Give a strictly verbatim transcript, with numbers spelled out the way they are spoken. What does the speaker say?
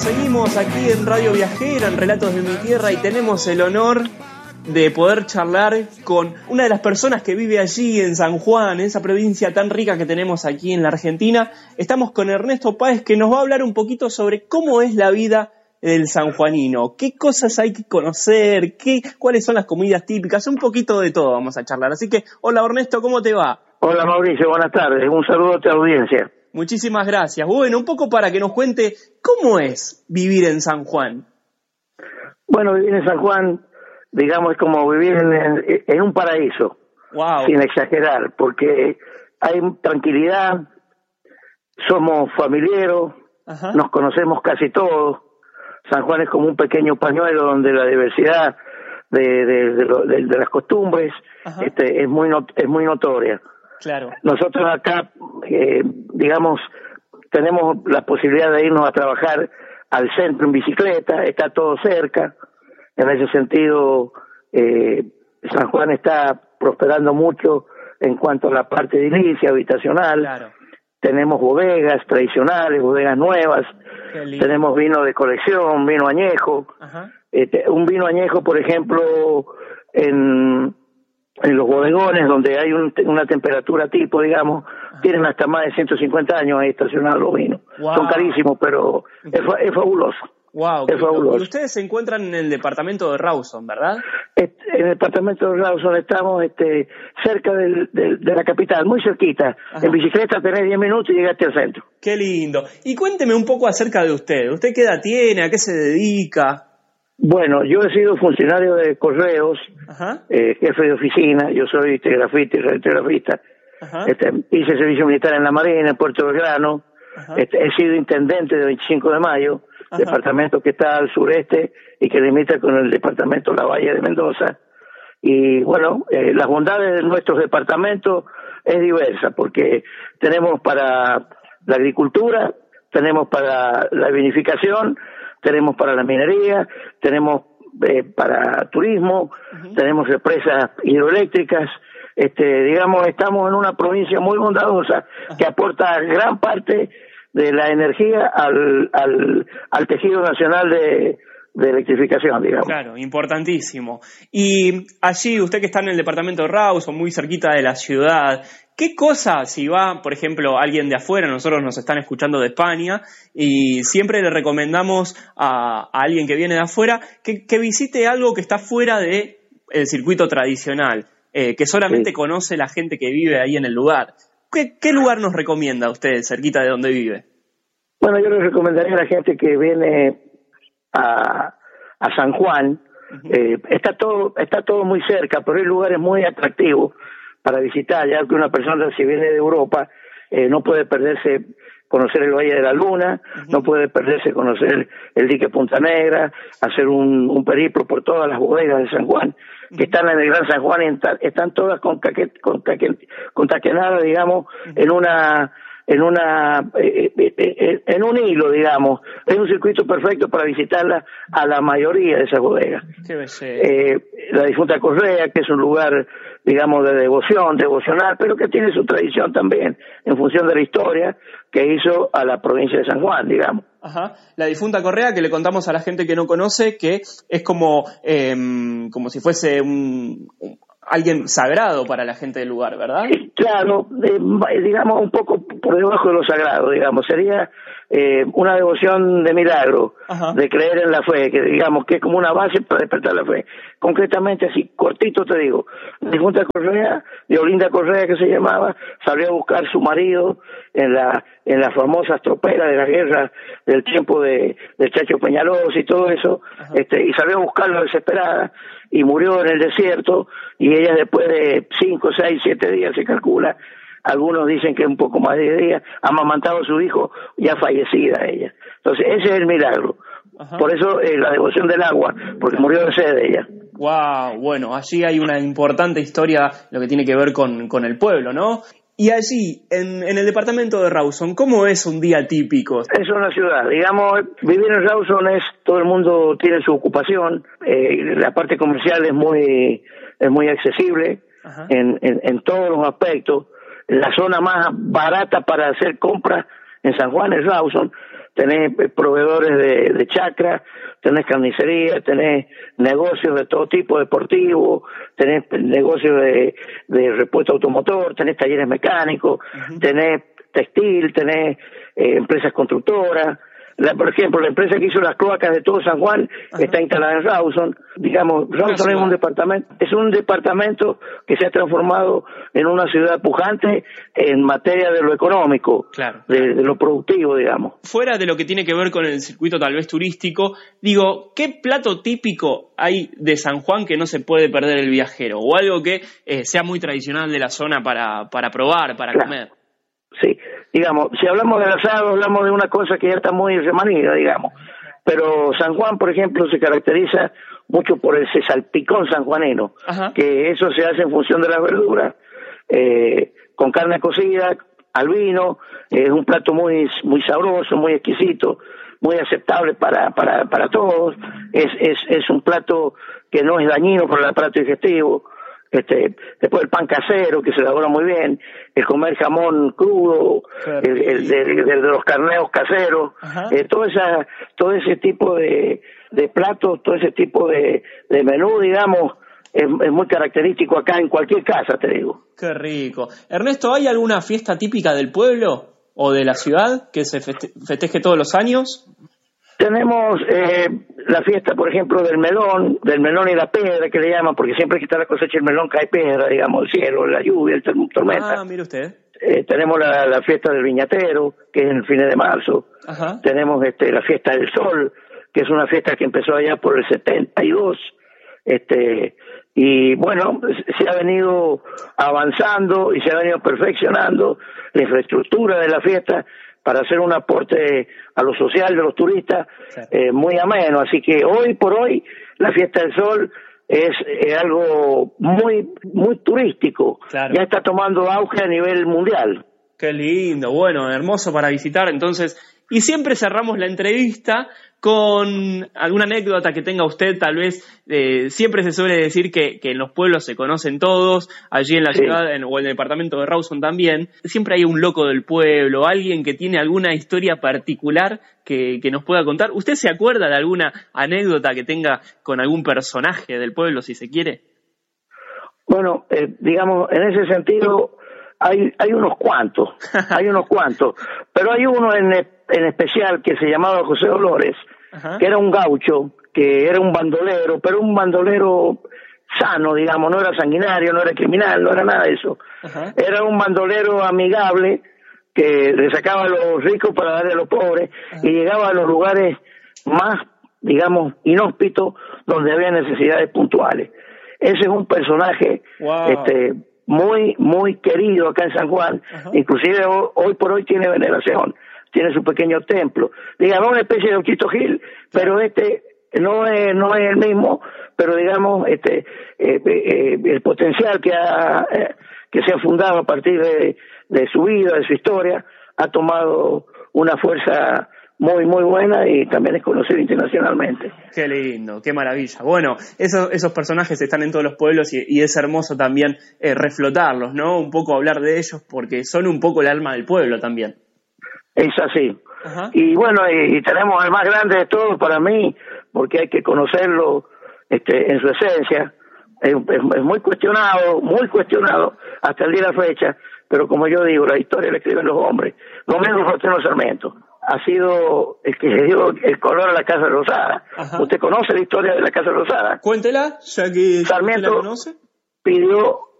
Seguimos aquí en Radio Viajera, en Relatos de mi Tierra, y tenemos el honor de poder charlar con una de las personas que vive allí en San Juan, en esa provincia tan rica que tenemos aquí en la Argentina. Estamos con Ernesto Páez, que nos va a hablar un poquito sobre cómo es la vida del sanjuanino, qué cosas hay que conocer, qué, cuáles son las comidas típicas, un poquito de todo vamos a charlar. Así que, hola Ernesto, ¿cómo te va? Hola Mauricio, buenas tardes, un saludo a tu audiencia. Muchísimas gracias. Bueno, un poco para que nos cuente cómo es vivir en San Juan. Bueno, vivir en San Juan, digamos, es como vivir en, en un paraíso, wow. Sin exagerar, porque hay tranquilidad, somos familiares, Ajá. Nos conocemos casi todos. San Juan es como un pequeño pañuelo donde la diversidad de, de, de, de, de las costumbres este, es muy not, es muy notoria. Claro. Nosotros acá, eh, digamos, tenemos la posibilidad de irnos a trabajar al centro en bicicleta, está todo cerca. En ese sentido, eh, San Juan está prosperando mucho en cuanto a la parte edilicia, habitacional. Claro. Tenemos bodegas tradicionales, bodegas nuevas, tenemos vino de colección, vino añejo. Ajá. Este, un vino añejo, por ejemplo, en... en los bodegones donde hay un, una temperatura tipo, digamos, Ajá. tienen hasta más de ciento cincuenta años ahí estacionados los vinos. Wow. Son carísimos, pero es, es fabuloso. Wow. Es fabuloso. Y ustedes se encuentran en el departamento de Rawson, ¿verdad? Este, en el departamento de Rawson estamos este, cerca del, del, de la capital, muy cerquita. Ajá. En bicicleta tenés diez minutos y llegaste al centro. Qué lindo. Y cuénteme un poco acerca de usted. ¿Usted qué edad tiene? ¿A qué se dedica? Bueno, yo he sido funcionario de correos, eh, jefe de oficina, yo soy telegrafista y radiotelegrafista, este, hice servicio militar en la Marina, en Puerto Belgrano, este, he sido intendente de veinticinco de mayo, Ajá. departamento que está al sureste y que limita con el departamento La Valle de Mendoza. Y bueno, eh, las bondades de nuestros departamentos es diversa, porque tenemos para la agricultura, tenemos para la vinificación, tenemos para la minería, tenemos eh, para turismo, uh-huh. tenemos represas hidroeléctricas, este, digamos, estamos en una provincia muy bondadosa uh-huh. que aporta gran parte de la energía al, al, al tejido nacional de, de electrificación, digamos. Claro, importantísimo. Y allí, usted que está en el departamento de Rawson, muy cerquita de la ciudad, ¿qué cosa, si va, por ejemplo, alguien de afuera, nosotros nos están escuchando de España, y siempre le recomendamos a, a alguien que viene de afuera que, que visite algo que está fuera del circuito tradicional, eh, que solamente sí. conoce la gente que vive ahí en el lugar? ¿Qué, ¿Qué lugar nos recomienda usted cerquita de donde vive? Bueno, yo le recomendaría a la gente que viene a, a San Juan, uh-huh. eh, está todo está todo muy cerca, pero hay lugares muy atractivos para visitar, ya que una persona si viene de Europa eh, no puede perderse conocer el Valle de la Luna, uh-huh. no puede perderse conocer el dique Punta Negra, hacer un, un periplo por todas las bodegas de San Juan, uh-huh. que están en el Gran San Juan y están, están todas concatenadas, digamos, uh-huh. en una en una eh, eh, en un hilo, digamos. Es un circuito perfecto para visitarla a la mayoría de esas bodegas. Eh, la difunta Correa, que es un lugar, digamos, de devoción, devocional, pero que tiene su tradición también en función de la historia que hizo a la provincia de San Juan, digamos. Ajá. La difunta Correa, que le contamos a la gente que no conoce, que es como eh, como si fuese un, un alguien sagrado para la gente del lugar, ¿verdad? Sí, claro, eh, digamos un poco por debajo de lo sagrado, digamos, sería eh, una devoción de milagro, Ajá. de creer en la fe, que digamos que es como una base para despertar la fe. Concretamente, así cortito te digo, la difunta Correa, de Olinda Correa que se llamaba, salió a buscar a su marido en la en las famosas troperas de la guerra del tiempo de, de Chacho Peñalosa y todo eso, Ajá. este y salió a buscarlo desesperada y murió en el desierto, y ella después de cinco, seis, siete días se calcula, algunos dicen que un poco más de días, amamantado a su hijo ya fallecida ella. Entonces ese es el milagro. Ajá. Por eso eh, la devoción del agua, porque murió de sed ella. Wow, bueno, allí hay una importante historia, lo que tiene que ver con, con el pueblo, ¿no? Y allí, en, en el departamento de Rawson, ¿cómo es un día típico? Es una ciudad, digamos, vivir en Rawson es, todo el mundo tiene su ocupación, eh, la parte comercial es muy es muy accesible en, en, en todos los aspectos. La zona más barata para hacer compras en San Juan, en Rawson, tenés proveedores de, de chacra, tenés carnicería, tenés negocios de todo tipo, deportivos, tenés negocios de, de repuesto automotor, tenés talleres mecánicos, uh-huh. tenés textil, tenés eh, empresas constructoras. La, por ejemplo, la empresa que hizo las cloacas de todo San Juan Ajá. está instalada en Rawson. Digamos, Rawson es un departamento, es un departamento que se ha transformado en una ciudad pujante en materia de lo económico, claro. de, de lo productivo, digamos. Fuera de lo que tiene que ver con el circuito tal vez turístico, digo, ¿qué plato típico hay de San Juan que no se puede perder el viajero? O algo que eh, sea muy tradicional de la zona para, para probar, para claro. comer. Sí, digamos, si hablamos del asado, hablamos de una cosa que ya está muy remanida, digamos. Pero San Juan, por ejemplo, se caracteriza mucho por ese salpicón sanjuanino, Ajá. que eso se hace en función de las verduras, eh, con carne cocida, al vino, es eh, un plato muy muy sabroso, muy exquisito, muy aceptable para para para todos. Es es es un plato que no es dañino para el aparato digestivo. Este, después el pan casero, que se elabora muy bien, el comer jamón crudo, claro. el, el, de, de, de los carneos caseros, eh, todo esa, todo ese tipo de, de platos, todo ese tipo de, de menú, digamos, es, es muy característico acá en cualquier casa, te digo. Qué rico. Ernesto, ¿hay alguna fiesta típica del pueblo o de la ciudad que se feste- festeje todos los años? Tenemos eh, la fiesta, por ejemplo, del melón, del melón y la piedra, que le llaman, porque siempre que está la cosecha del melón cae piedra, digamos, el cielo, la lluvia, el tormenta. Ah, mire usted. Eh, tenemos la, la fiesta del viñatero, que es en el fin de marzo. Ajá. Tenemos este, la fiesta del sol, que es una fiesta que empezó allá por el setenta y dos. Este, y bueno, se ha venido avanzando y se ha venido perfeccionando la infraestructura de la fiesta para hacer un aporte a lo social de los turistas sí. eh, muy ameno. Así que hoy por hoy la Fiesta del Sol es eh, algo muy muy turístico. Claro. Ya está tomando auge a nivel mundial. Qué lindo, bueno, hermoso para visitar. Entonces, y siempre cerramos la entrevista con alguna anécdota que tenga usted, tal vez. Eh, siempre se suele decir que, que en los pueblos se conocen todos, allí en la sí. ciudad en, o en el departamento de Rawson también. Siempre hay un loco del pueblo, alguien que tiene alguna historia particular que, que nos pueda contar. ¿Usted se acuerda de alguna anécdota que tenga con algún personaje del pueblo, si se quiere? Bueno, eh, digamos, en ese sentido hay hay unos cuantos, hay unos cuantos, pero hay uno en, en especial que se llamaba José Dolores, Ajá. que era un gaucho, que era un bandolero, pero un bandolero sano, digamos, no era sanguinario, no era criminal, no era nada de eso. Ajá. Era un bandolero amigable que le sacaba a los ricos para darle a los pobres Ajá. y llegaba a los lugares más, digamos, inhóspitos donde había necesidades puntuales. Ese es un personaje wow. este muy muy querido acá en San Juan. Ajá. Inclusive hoy, hoy por hoy tiene veneración, tiene su pequeño templo, digamos una especie de Ochito Gil, pero este no es no es el mismo, pero digamos este eh, eh, el potencial que ha eh, que se ha fundado a partir de, de su vida, de su historia, ha tomado una fuerza muy, muy buena y también es conocido internacionalmente. Qué lindo, qué maravilla. Bueno, esos, esos personajes están en todos los pueblos y, y es hermoso también eh, reflotarlos, ¿no? Un poco hablar de ellos porque son un poco el alma del pueblo también. Es así. Ajá. Y bueno, y, y tenemos al más grande de todos para mí, porque hay que conocerlo este, en su esencia. Es, es, es muy cuestionado, muy cuestionado hasta el día de la fecha, pero como yo digo, la historia la escriben los hombres. Domingo Faustino Sarmiento ha sido el que le dio el color a la Casa Rosada. Ajá. ¿Usted conoce la historia de la Casa Rosada? Cuéntela, ya que Sarmiento la conoce. Pidió